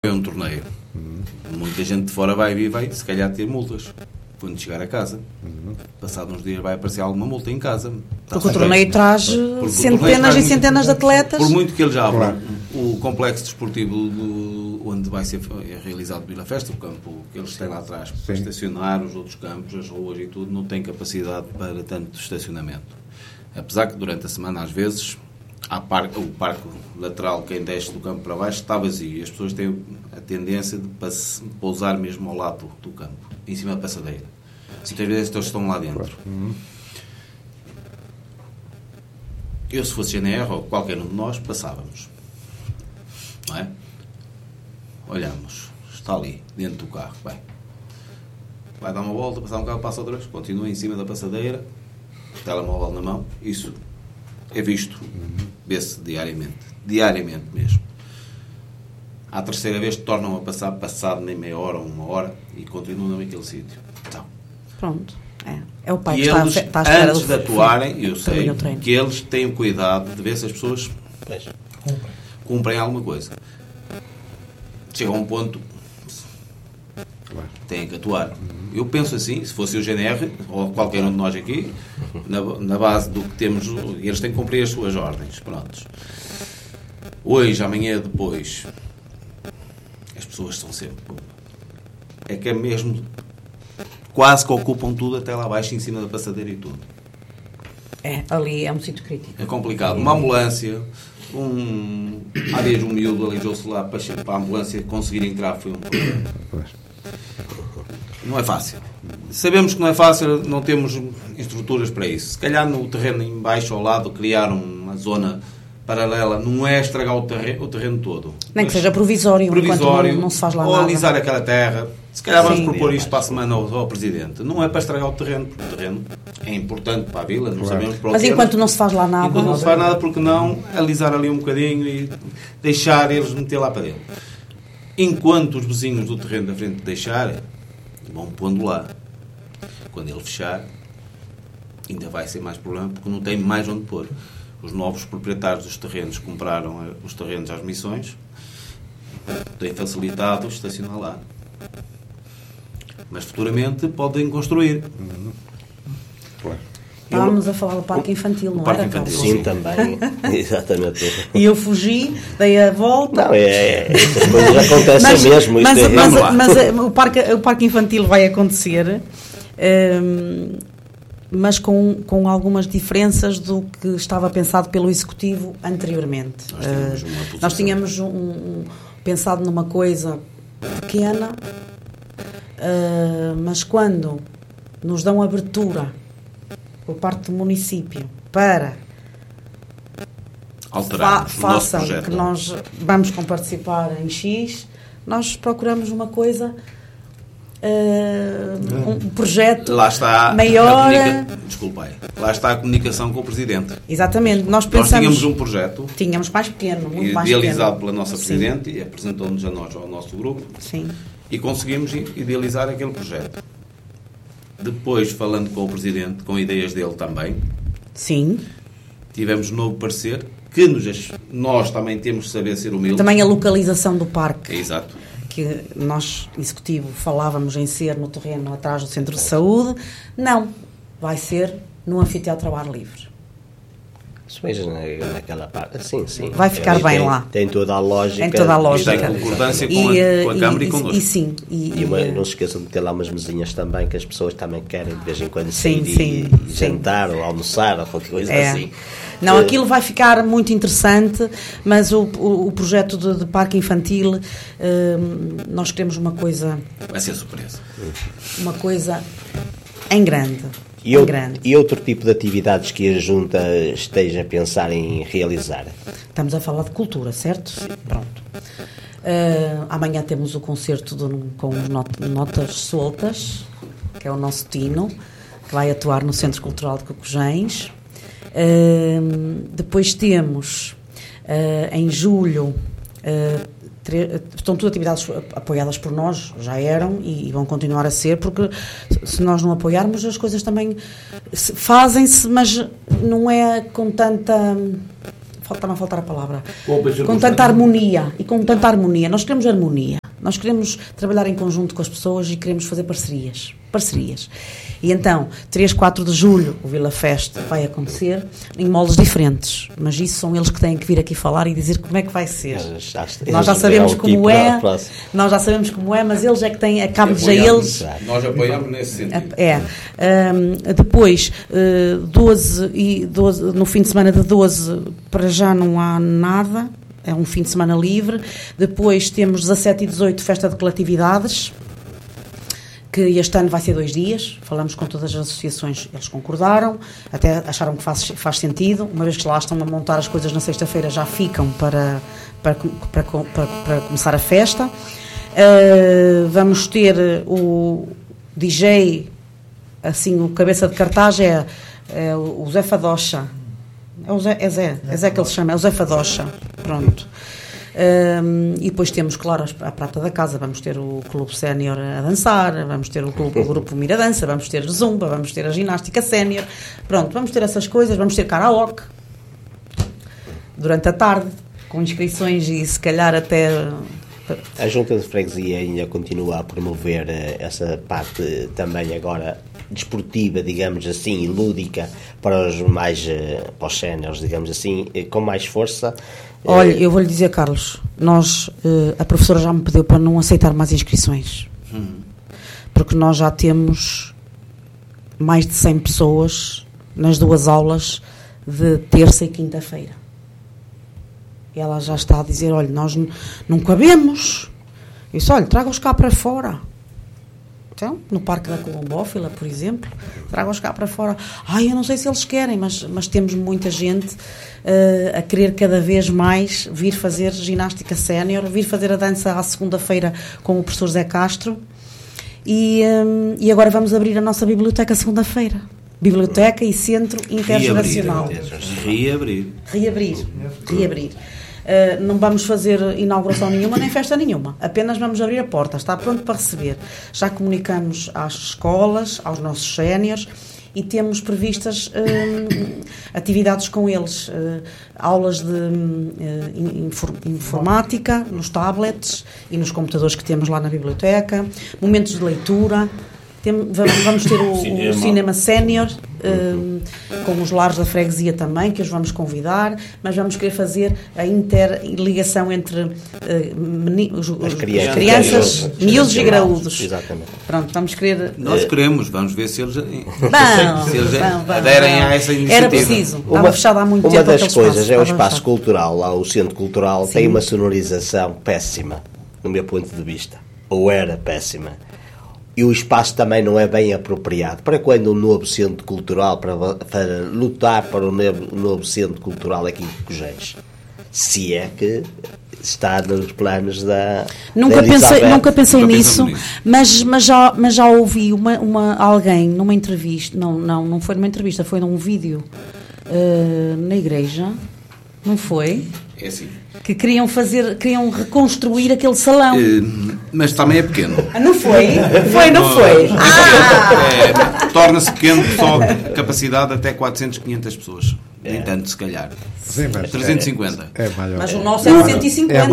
É um torneio. Muita gente de fora vai se calhar ter multas quando chegar a casa. Passado uns dias vai aparecer alguma multa em casa. Porque o torneio traz centenas e centenas de atletas. Por muito que eles abram o complexo desportivo onde vai ser realizado Vila Festa, o campo que eles têm lá atrás para estacionar, os outros campos, as ruas e tudo, não tem capacidade para tanto estacionamento. Apesar que durante a semana, às vezes, o parque lateral, quem desce do campo para baixo, está vazio e as pessoas têm a tendência de pousar mesmo ao lado do campo, em cima da passadeira. Muitas vezes eles estão lá dentro. Eu, se fosse GNR ou qualquer um de nós, passávamos. Não é? Olhamos, está ali, dentro do carro, vai dar uma volta, passar um carro, passa outra vez, continua em cima da passadeira, telemóvel na mão, isso é visto, vê-se diariamente mesmo. À terceira vez tornam a passar, passado nem meia hora ou uma hora, e continuam naquele sítio. Então, pronto, é o pai que que eles, está à espera antes de atuarem, eu sei treino. que eles têm o cuidado de ver se as pessoas cumprem alguma coisa. Chega a um ponto, têm que atuar. Eu penso assim, se fosse o GNR, ou qualquer um de nós aqui, na base do que temos, eles têm que cumprir as suas ordens. Prontos. Hoje, amanhã, depois, as pessoas são sempre... É que é mesmo... Quase que ocupam tudo até lá abaixo, em cima da passadeira e tudo. Ali é um sítio crítico. É complicado. Uma ambulância... Há dias um miúdo aleijou-se lá para a ambulância conseguir entrar, foi um problema. Não é fácil. Sabemos que não é fácil, não temos estruturas para isso. Se calhar no terreno em baixo, ao lado, criar uma zona paralela, não é estragar o terreno todo. Nem que seja provisório, enquanto não se faz lá ou nada. alisar aquela terra. Se calhar vamos propor isto para a semana ao Presidente. Não é para estragar o terreno, porque o terreno é importante para a vila, não sabemos para o Mas enquanto não se faz lá nada... Enquanto não se faz nada, porque não alisar ali um bocadinho e deixar eles meter lá para dentro. Enquanto os vizinhos do terreno da frente deixarem, vão pondo lá. Quando ele fechar, ainda vai ser mais problema, porque não tem mais onde pôr. Os novos proprietários dos terrenos compraram os terrenos às missões, têm facilitado estacionar lá. Mas futuramente podem construir. Estávamos a falar do parque infantil, não era, Carlos? Sim, também. Exatamente. E eu fugi, dei a volta. Não, essas coisas acontecem mesmo. Mas o parque infantil vai acontecer, mas com algumas diferenças do que estava pensado pelo Executivo anteriormente. Nós tínhamos pensado numa coisa pequena, mas quando nos dão abertura por parte do município para façam que nós vamos participar em X, nós procuramos uma coisa, um projeto lá está maior. Lá está a comunicação com o Presidente. Exatamente. Nós tínhamos um projeto, tínhamos mais pequeno, muito mais idealizado pequeno. pela nossa Presidente, e apresentou-nos a nós, ao nosso grupo. Sim. E conseguimos idealizar aquele projeto. Depois, falando com o Presidente, com ideias dele também, sim, tivemos um novo parecer, que nós também temos de saber ser humildes. Também a localização do parque. Exato. Que nós, Executivo, falávamos em ser no terreno atrás do Centro de Saúde. Não, vai ser no anfiteatro ao ar livre. Mas naquela parte, sim. Vai ficar bem lá. Tem toda a lógica. Tem toda a lógica. E tem concordância com a Câmara e connosco. E sim. Não se esqueçam de ter lá umas mesinhas também, que as pessoas também querem de vez em quando sim. jantar ou almoçar ou qualquer coisa assim. Não, aquilo vai ficar muito interessante, mas o projeto de parque infantil, nós queremos uma coisa... Vai ser surpresa. Uma coisa em grande. E outro tipo de atividades que a Junta esteja a pensar em realizar? Estamos a falar de cultura, certo? Sim. Pronto. Amanhã temos o concerto com os Notas Soltas, que é o nosso Tino, que vai atuar no Centro Cultural de Cocujens. Depois temos, em julho, estão todas atividades apoiadas por nós, já eram e vão continuar a ser, porque se nós não apoiarmos, as coisas também fazem-se, mas não é com tanta Está-me a faltar a palavra. Com Com tanta harmonia. E com tanta harmonia. Nós queremos harmonia. Nós queremos trabalhar em conjunto com as pessoas e queremos fazer parcerias. E então, 3, 4 de julho, o Vila Fest vai acontecer em moldes diferentes. Mas isso são eles que têm que vir aqui falar e dizer como é que vai ser. Nós já sabemos como é. Nós já sabemos como é, mas eles é que têm, cabe-lhes a eles. Nós apoiamos nesse sentido. Depois, 12, no fim de semana de 12, para já não há nada. É um fim de semana livre. Depois temos 17 e 18, festa de coletividades, que este ano vai ser 2 dias. Falamos com todas as associações, eles concordaram, até acharam que faz sentido. Uma vez que lá estão a montar as coisas na sexta-feira, já ficam para começar a festa. Vamos ter o DJ, assim, o cabeça de cartaz é o Zé Fadocha. É Zé que ele se chama, é o Zé Fadocha. Pronto. E depois temos, claro, a prata da casa. Vamos ter o Clube Sénior a dançar, vamos ter o Grupo Miradança, vamos ter Zumba, vamos ter a ginástica sénior. Pronto, vamos ter essas coisas, vamos ter karaoke durante a tarde, com inscrições e se calhar até... A Junta de Freguesia ainda continua a promover essa parte também agora desportiva, digamos assim, e lúdica para os séniores, digamos assim, com mais força. Olha, eu vou-lhe dizer, Carlos, a professora já me pediu para não aceitar mais inscrições, porque nós já temos mais de 100 pessoas nas 2 aulas de terça e quinta-feira. E ela já está a dizer, olha, nós não cabemos. Eu disse, olha, traga-os cá para fora. Então, no Parque da Colombófila, por exemplo, traga-os cá para fora. Eu não sei se eles querem, mas temos muita gente a querer cada vez mais vir fazer ginástica sénior, vir fazer a dança à segunda-feira com o professor Zé Castro. E agora vamos abrir a nossa biblioteca segunda-feira. Biblioteca e Centro Intergeracional. Reabrir. Não vamos fazer inauguração nenhuma, nem festa nenhuma. Apenas vamos abrir a porta. Está pronto para receber. Já comunicamos às escolas, aos nossos séniores, e temos previstas atividades com eles. Aulas de informática, nos tablets e nos computadores que temos lá na biblioteca. Momentos de leitura. Vamos ter o cinema sénior, com os lares da freguesia também, que os vamos convidar, mas vamos querer fazer a interligação entre as crianças, miúdos e graúdos. Exatamente. Pronto, vamos querer... Nós queremos, vamos ver se eles aderem a essa iniciativa. Era preciso, estava fechado há muito tempo. Uma das coisas é o espaço cultural, lá o Centro Cultural. Sim. Tem uma sonorização péssima, no meu ponto de vista, ou era péssima. E o espaço também não é bem apropriado. Para quando um novo centro cultural, para lutar para o novo centro cultural aqui em Cojães? Se é que está nos planos da Nunca pensei nisso, mas já ouvi alguém numa entrevista, não foi numa entrevista, foi num vídeo na igreja, não foi? É assim. Que queriam reconstruir aquele salão. Mas também é pequeno. Não foi? Não foi. Torna-se pequeno, só capacidade até 400, 500 pessoas. Nem tanto, se calhar. Sim, mas 350. É maior. Mas o nosso é 150.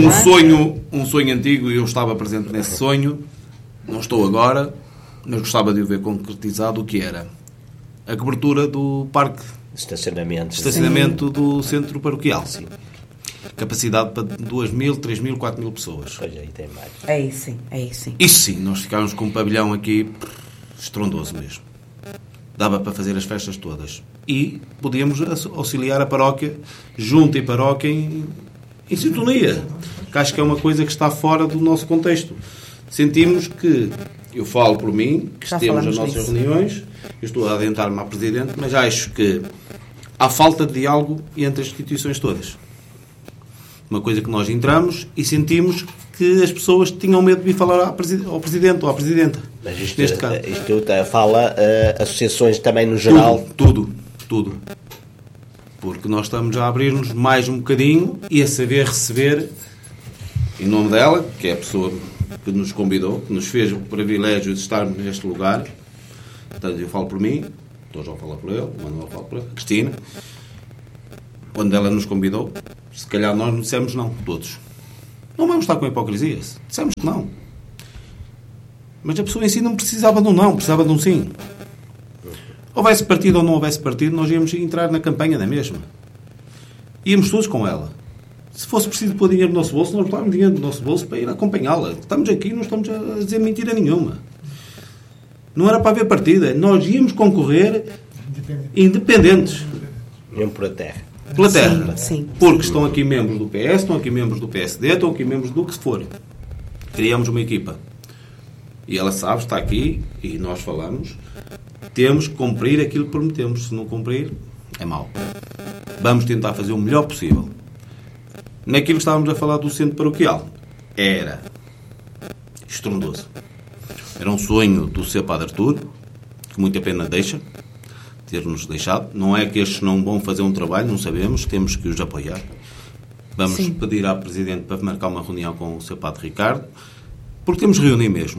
Um sonho antigo, e eu estava presente nesse sonho. Não estou agora, mas gostava de o ver concretizado, o que era a cobertura do parque estacionamento do centro paroquial. Sim. Capacidade para 2.000, 3.000, 4.000 pessoas. Pois aí tem mais. É isso sim. Isso sim, nós ficámos com um pavilhão aqui estrondoso mesmo. Dava para fazer as festas todas. E podíamos auxiliar a paróquia, junto e paróquia, em sintonia. Que acho que é uma coisa que está fora do nosso contexto. Sentimos que, eu falo por mim, que temos as nossas reuniões, eu estou a adentrar-me à Presidente, mas acho que há falta de diálogo entre as instituições todas. Uma coisa que nós entramos e sentimos que as pessoas tinham medo de vir falar ao Presidente ou à Presidenta. Mas isto fala associações também no geral? Tudo. Porque nós estamos a abrir-nos mais um bocadinho e a saber receber, em nome dela, que é a pessoa que nos convidou, que nos fez o privilégio de estarmos neste lugar. Portanto, eu falo por mim, estou já a falar por ele, o Manuel fala por ele, a Cristina. quando ela nos convidou, se calhar nós dissemos não, todos. Não vamos estar com hipocrisia. Dissemos que não. Mas a pessoa em si não precisava de um não, precisava de um sim. Houvesse partido ou não houvesse partido, nós íamos entrar na campanha da mesma. Íamos todos com ela. Se fosse preciso pôr dinheiro no nosso bolso, nós botávamos dinheiro no nosso bolso para ir acompanhá-la. Estamos aqui, não estamos a dizer mentira nenhuma. Não era para haver partida. Nós íamos concorrer independentes. Iam por a terra. Pela terra. Sim. Porque estão aqui membros do PS, estão aqui membros do PSD, estão aqui membros do que for. Criamos uma equipa. E ela sabe, está aqui, e nós falamos, temos que cumprir aquilo que prometemos. Se não cumprir, é mau. Vamos tentar fazer o melhor possível. Naquilo que estávamos a falar do centro paroquial, era estrondoso. Era um sonho do seu Padre Artur, que muita pena deixa, ter-nos deixado. Não é que estes não vão fazer um trabalho, não sabemos, temos que os apoiar. Vamos pedir à Presidente para marcar uma reunião com o seu Padre Ricardo, porque temos que reunir mesmo.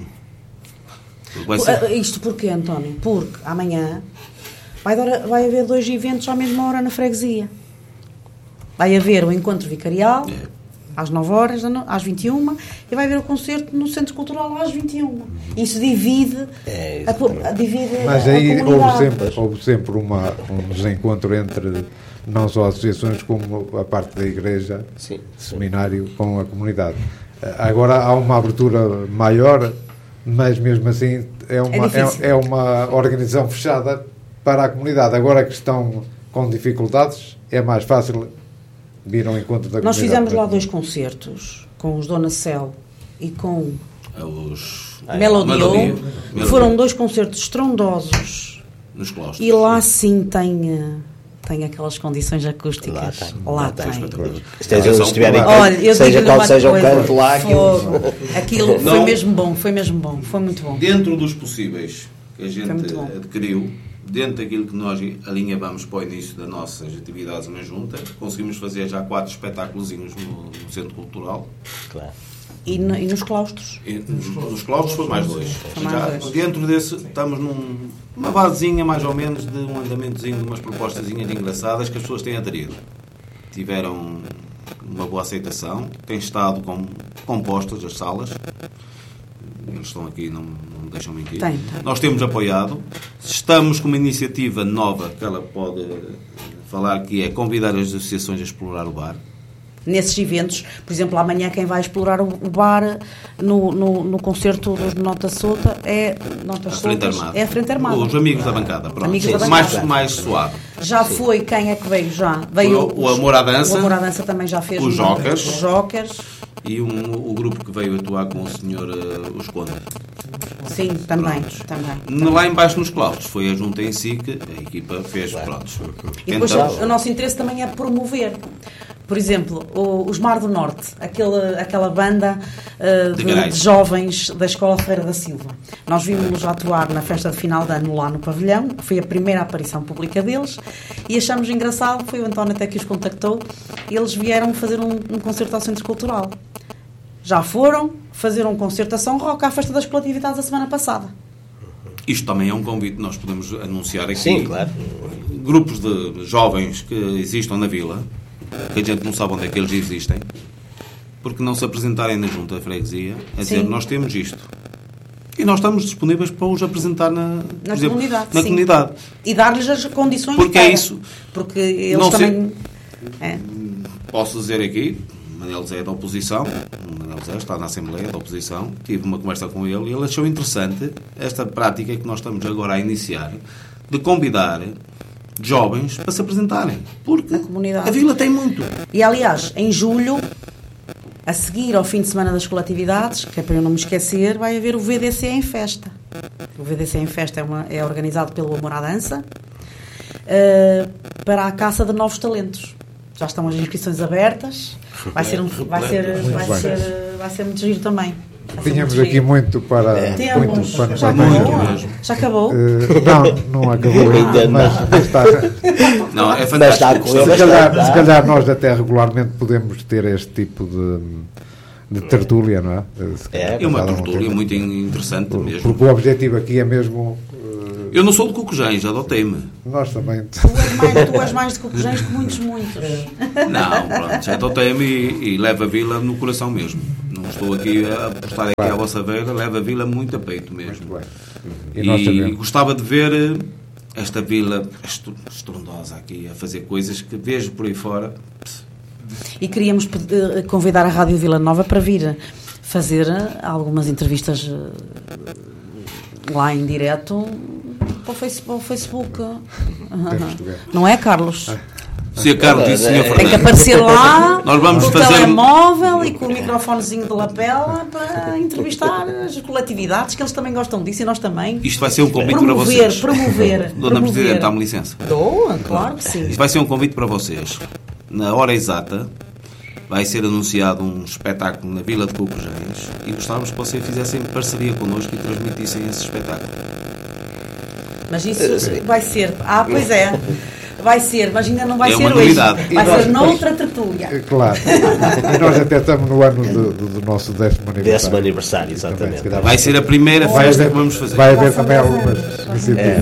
Isto porquê, António? Porque amanhã vai haver 2 eventos à mesma hora na freguesia. Vai haver o encontro vicarial, às 9 horas, às 21, e vai haver o concerto no Centro Cultural às 21. Isso divide Mas aí a comunidade. houve sempre um desencontro entre não só associações como a parte da igreja, Sim. seminário, com a comunidade. Agora há uma abertura maior, mas mesmo assim é uma organização fechada para a comunidade. Agora que estão com dificuldades, é mais fácil vir ao encontro da comunidade. Nós fizemos lá 2 concertos, com os Dona Céu e com os Melodia. Foram 2 concertos estrondosos. Nos claustros. E lá sim tem aquelas condições acústicas. Lá tem. Seja qual seja o canto lá. Aquilo foi mesmo bom, foi muito bom. Dentro dos possíveis que a gente adquiriu, dentro daquilo que nós alinhavamos para o início das nossas atividades na Junta, conseguimos fazer já 4 espetáculozinhos no Centro Cultural. Claro. E nos claustros? Nos claustros foi mais 2. Dentro desse, estamos numa basezinha mais ou menos de um andamentozinho, de umas propostazinhas engraçadas que as pessoas têm aderido. Tiveram uma boa aceitação, têm estado compostas as salas. Eles estão aqui, não me deixam mentir. Tem. Nós temos apoiado. Estamos com uma iniciativa nova que ela pode falar, que é convidar as associações a explorar o bar. Nesses eventos, por exemplo, amanhã quem vai explorar o bar no concerto dos Nota Solta é a Frente Armada. Os amigos da bancada, pronto. Amigos da bancada. Mais suave. Já foi, quem é que veio já? Veio o Amor à Dança. O Amor à Dança também já fez. Os Jokers. E o grupo que veio atuar com o senhor Os Conde. Sim, também. Lá embaixo nos claustros foi a junta em si que a equipa fez, prontos. E depois o nosso interesse também é promover. Por exemplo, os Mar do Norte, aquela banda de jovens da Escola Ferreira da Silva. Nós vimos atuar na festa de final de ano lá no pavilhão, foi a primeira aparição pública deles, e achamos engraçado, foi o António até que os contactou, e eles vieram fazer um concerto ao Centro Cultural. Já foram fazer um concerto a São Roque à festa das coletividades a semana passada. Isto também é um convite, nós podemos anunciar aqui. Sim, claro. Grupos de jovens que existam na vila, que a gente não sabe onde é que eles existem, porque não se apresentarem na Junta da Freguesia a dizer, nós temos isto. E nós estamos disponíveis para os apresentar na comunidade. E dar-lhes as condições porque é isso. Porque eles também... Posso dizer aqui, Manel Zé é da oposição, Manel Zé está na Assembleia da oposição, tive uma conversa com ele e ele achou interessante esta prática que nós estamos agora a iniciar, de convidar jovens para se apresentarem, porque a vila tem muito. E aliás, em julho, a seguir ao fim de semana das coletividades, que é para eu não me esquecer, vai haver o VDC em Festa. O VDC em Festa é organizado pelo Amor à Dança, para a caça de novos talentos. Já estão as inscrições abertas, vai ser muito giro também. Tínhamos aqui muito para... Já acabou? Não acabou ainda, mas está... Não, é fantástico. Se calhar nós até regularmente podemos ter este tipo de tertúlia, não é? É uma tertúlia muito interessante mesmo. Porque o objetivo aqui é mesmo Eu não sou de Cocujães, adotei-me. Nós também. Tu és mais de Cocujães que muitos. Não, pronto, já adotei-me e levo a vila no coração mesmo. Não estou aqui a postar aqui à vossa beira, levo a vila muito a peito mesmo. Muito bem. E gostava de ver esta vila estrondosa aqui, a fazer coisas que vejo por aí fora. E queríamos convidar a Rádio Vila Nova para vir fazer algumas entrevistas lá em direto para o Facebook. Não é, Carlos? Sr. Carlos e Sr. Fernando. Tem que aparecer lá Nós vamos com o fazer telemóvel e com o microfonezinho de lapela para entrevistar as coletividades, que eles também gostam disso e nós também. Isto vai ser um convite para vocês. Promover. Dona Presidente, dá-me licença. Dou, claro que sim. Isto vai ser um convite para vocês. Na hora exata vai ser anunciado um espetáculo na Vila de Cocujães e gostávamos que vocês fizessem parceria connosco e transmitissem esse espetáculo. Mas isso vai ser... pois é. Vai ser, mas ainda não vai ser hoje. Novidade. Vai ser noutra tertúlia. Claro. E nós até estamos no ano do nosso 10º aniversário. 10º aniversário, exatamente. Também, vai ser a primeira festa que vamos fazer. Vai haver também algumas iniciativas.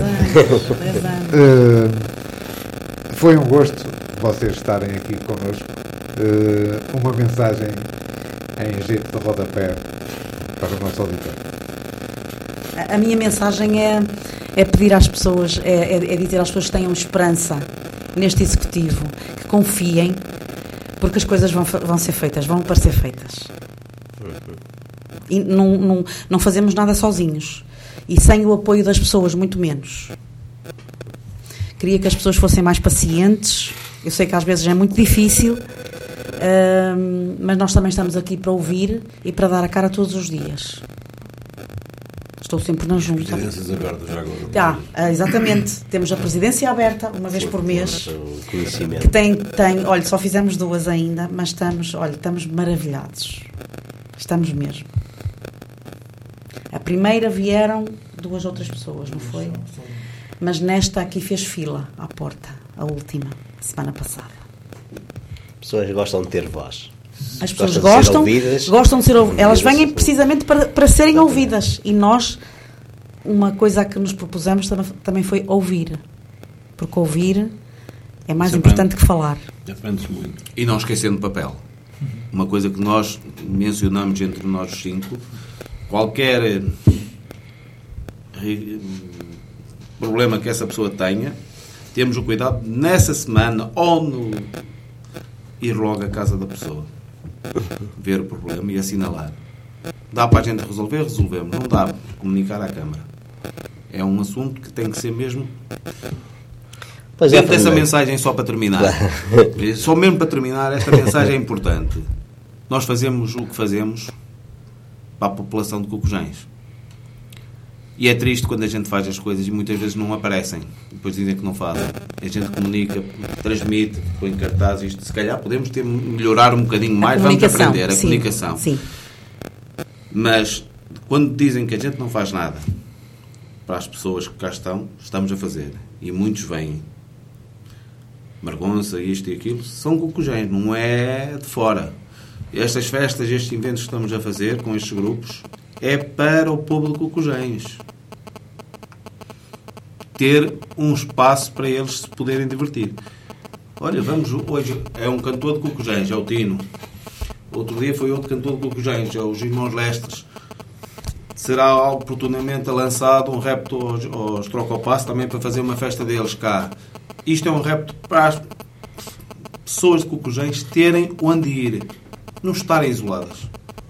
Foi um gosto vocês estarem aqui connosco. Uma mensagem em jeito de rodapé para o nosso auditório. A minha mensagem é pedir às pessoas, é dizer às pessoas que tenham esperança neste Executivo, que confiem, porque as coisas vão ser feitas, vão para ser feitas. E não fazemos nada sozinhos. E sem o apoio das pessoas, muito menos. Queria que as pessoas fossem mais pacientes. Eu sei que às vezes é muito difícil, mas nós também estamos aqui para ouvir e para dar a cara todos os dias. Estou sempre na junta. Presidências abertas já agora. Exatamente. Temos a presidência aberta, uma vez por mês. Conhecimento. Que tem, olha, só fizemos 2 ainda, mas estamos maravilhados. Estamos mesmo. A primeira vieram 2 outras pessoas, não foi? Mas nesta aqui fez fila à porta, a última, semana passada. As pessoas gostam de ter voz. As pessoas gostam de ser ouvidas. Elas vêm precisamente para serem ouvidas. E nós, uma coisa a que nos propusemos também foi ouvir. Porque ouvir é mais importante que falar. Aprendes muito. E não esquecendo papel. Uma coisa que nós mencionamos entre nós 5, qualquer problema que essa pessoa tenha, temos o cuidado nessa semana ou ir logo à casa da pessoa, ver o problema e assinalar. Dá para a gente resolver? Resolvemos. Não dá, comunicar à Câmara. É um assunto que tem que ser mesmo... Dentro dessa mensagem, só para terminar, só mesmo para terminar, esta mensagem é importante. Nós fazemos o que fazemos para a população de Cocujães. E é triste quando a gente faz as coisas e muitas vezes não aparecem. Depois dizem que não fazem. A gente comunica, transmite, põe cartazes. Isto, se calhar podemos melhorar um bocadinho mais. Vamos aprender a comunicação. Sim. Mas quando dizem que a gente não faz nada para as pessoas que cá estão, estamos a fazer. E muitos vêm. Margonça, isto e aquilo, são Cocujães, não é de fora. Estas festas, estes eventos que estamos a fazer com estes grupos, é para o povo de Cocujães. Ter um espaço para eles se poderem divertir. Olha, vamos hoje, é um cantor de Cocujães, é o Tino. Outro dia foi outro cantor de Cocujães, é os Irmãos Lestres. Será oportunamente lançado um repto aos Trocopasso também para fazer uma festa deles cá. Isto é um repto para as pessoas de Cocujães terem onde ir, não estarem isoladas.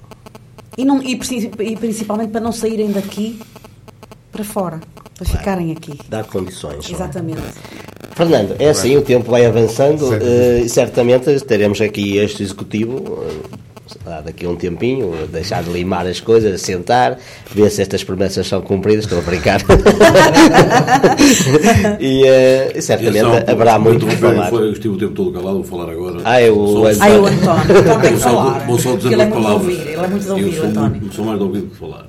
E principalmente para não saírem daqui para fora, para ficarem aqui. Dar condições. Exatamente. Fernando, é assim, o tempo vai avançando e certamente teremos aqui este executivo daqui a um tempinho, deixar de limar as coisas, sentar, ver se estas promessas são cumpridas, estou a brincar. E certamente haverá muito por falar. Eu estive o tempo todo calado, vou falar agora. O António. Então tem que falar. Vou só dizer ele é muito palavras. de ouvir, ele é muito de ouvir, o António. Sou mais de ouvir do que de falar.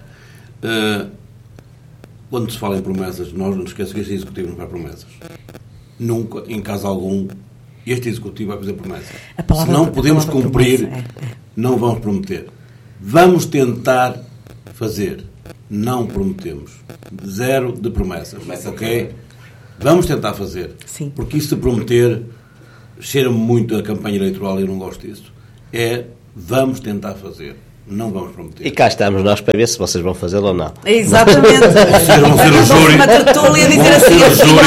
Quando se fala em promessas, nós não esquecemos que este executivo não faz promessas. Nunca, em caso algum, este executivo vai fazer promessas. Se não podemos cumprir, não vamos prometer. Vamos tentar fazer. não prometemos. Zero de promessas. Ok? Vamos tentar fazer. Sim. Porque isso de prometer cheira-me muito a campanha eleitoral e eu não gosto disso. Vamos tentar fazer. Não vamos prometer. E cá estamos nós para ver se vocês vão fazê-lo ou não. Exatamente. Vão ser o júri. Uma tertúlia a dizer assim,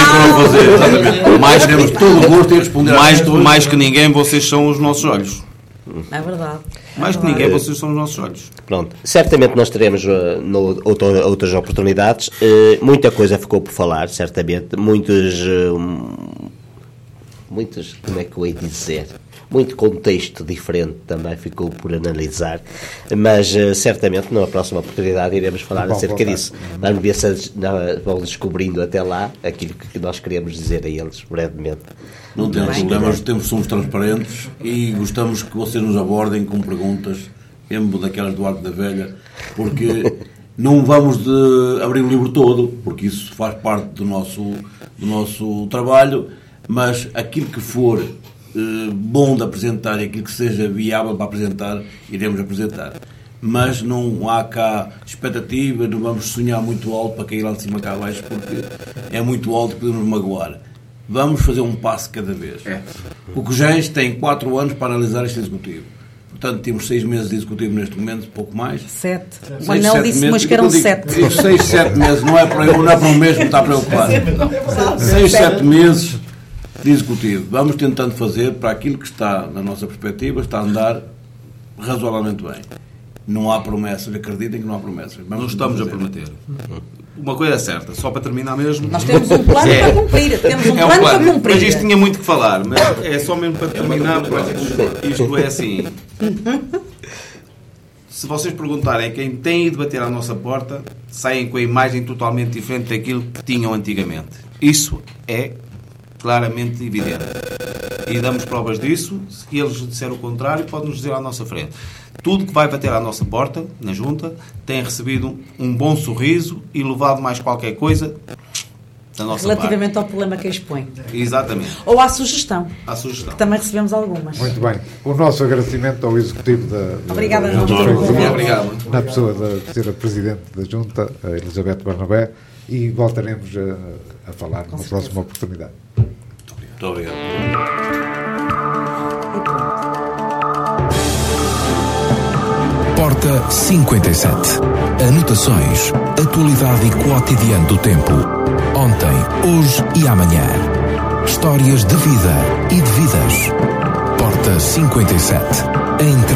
mais temos todo o gosto em responder. Mais que ninguém, vocês são os nossos olhos. É verdade. Mais que ninguém, vocês são os nossos olhos. Pronto. Certamente nós teremos outras oportunidades. Muita coisa ficou por falar, certamente. Muitos, como é que eu ia dizer? Muito contexto diferente também ficou por analisar, mas certamente numa próxima oportunidade iremos falar acerca disso. Vamos ver se vão descobrindo até lá aquilo que nós queremos dizer a eles brevemente. Não temos problemas, somos transparentes e gostamos que vocês nos abordem com perguntas, mesmo daquelas do Arco da Velha, porque não vamos abrir o livro todo, porque isso faz parte do nosso trabalho, mas aquilo que for bom de apresentar e aquilo que seja viável para apresentar, iremos apresentar. Mas não há cá expectativa, não vamos sonhar muito alto para cair lá de cima cá abaixo, porque é muito alto e podemos magoar. Vamos fazer um passo cada vez. O COJENS tem 4 anos para analisar este executivo. Portanto, temos 6 meses de executivo neste momento, pouco mais. 7. O Manel disse, mas que eram 7. 6, 7 meses, não é para um mês que está preocupado. 6, 7 meses de executivo. Vamos tentando fazer para aquilo que está, na nossa perspectiva, está a andar razoavelmente bem. Não há promessas, acreditem que não há promessas. Não estamos a prometer. Uma coisa é certa, só para terminar mesmo. Nós temos um plano para cumprir. Temos um plano para cumprir. Mas isto tinha muito que falar, mas é só mesmo para terminar. Isto é assim. Se vocês perguntarem quem tem ido bater à nossa porta, saem com a imagem totalmente diferente daquilo que tinham antigamente. Isso é claramente evidente. E damos provas disso. Se eles disserem o contrário, podem nos dizer à nossa frente. Tudo que vai bater à nossa porta, na junta, tem recebido um bom sorriso e levado mais qualquer coisa da nossa relativamente parte. Ao problema que expõe. Exatamente. Ou à sugestão. À sugestão. Que também recebemos algumas. Muito bem. O nosso agradecimento ao Executivo Obrigada, Obrigado. Na pessoa da Sra. Presidente da Junta, a Elizabeth Barnabé, e voltaremos a falar numa próxima oportunidade. Muito obrigado. Porta 57. Anotações, atualidade e cotidiano do tempo. Ontem, hoje e amanhã. Histórias de vida e de vidas. Porta 57. A